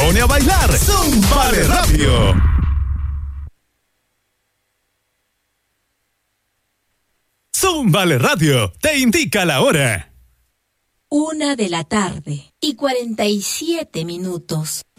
pone a bailar. Zúmbale Radio. Zúmbale Radio te indica la hora. 1:47 p.m.